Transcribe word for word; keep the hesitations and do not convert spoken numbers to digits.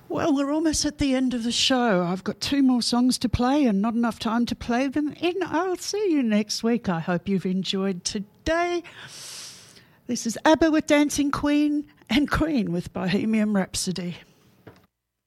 Well, we're almost at the end of the show. I've got two more songs to play and not enough time to play them in. I'll see you next week. I hope you've enjoyed today. This is ABBA with Dancing Queen and Queen with Bohemian Rhapsody.